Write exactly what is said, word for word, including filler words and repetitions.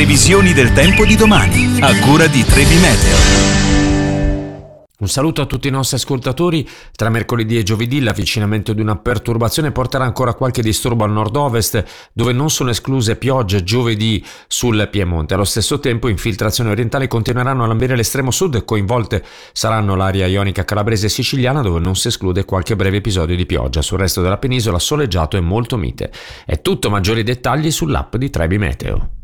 previsioni del tempo di domani, a cura di Trebi Meteo. Un saluto a tutti i nostri ascoltatori. Tra mercoledì e giovedì l'avvicinamento di una perturbazione porterà ancora qualche disturbo al nord-ovest, dove non sono escluse piogge giovedì sul Piemonte. Allo stesso tempo infiltrazioni orientali continueranno a lambire l'estremo sud e coinvolte saranno l'area ionica calabrese e siciliana, dove non si esclude qualche breve episodio di pioggia. Sul resto della penisola soleggiato e molto mite. È tutto, maggiori dettagli sull'app di Trebi Meteo.